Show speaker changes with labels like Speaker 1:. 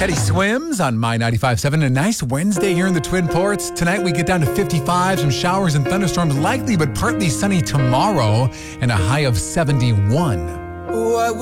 Speaker 1: Teddy Swims on My 95.7. A nice Wednesday here in the Twin Ports. Tonight we get down to 55, some showers and thunderstorms likely, but partly sunny tomorrow, and a high of 71.